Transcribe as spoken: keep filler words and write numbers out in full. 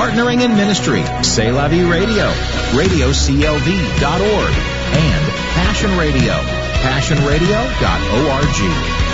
Partnering in ministry, C'est La Vie Radio, radio c l v dot org, and Passion Radio, passion radio dot org.